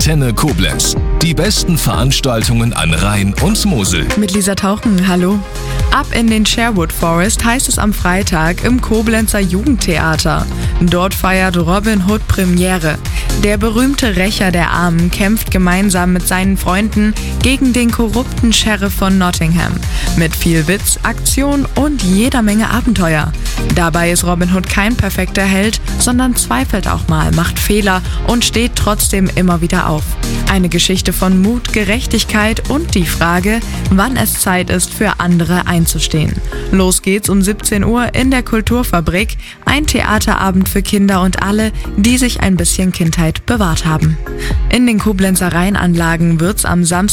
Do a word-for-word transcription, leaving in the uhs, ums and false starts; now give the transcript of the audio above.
Antenne Koblenz. Die besten Veranstaltungen an Rhein und Mosel. Mit Lisa Tauchen, hallo. Ab in den Sherwood Forest heißt es am Freitag im Koblenzer Jugendtheater. Dort feiert Robin Hood Premiere. Der berühmte Rächer der Armen kämpft gemeinsam mit seinen Freunden gegen den korrupten Sheriff von Nottingham. Mit viel Witz, Aktion und jeder Menge Abenteuer. Dabei ist Robin Hood kein perfekter Held, sondern zweifelt auch mal, macht Fehler und steht trotzdem immer wieder auf. Eine Geschichte von Mut, Gerechtigkeit und die Frage, wann es Zeit ist, für andere einzustehen. Los geht's um siebzehn Uhr in der Kulturfabrik, ein Theaterabend für Kinder und alle, die sich ein bisschen Kindheit bewahrt haben. In den Koblenzer Rheinanlagen wird's am Samstag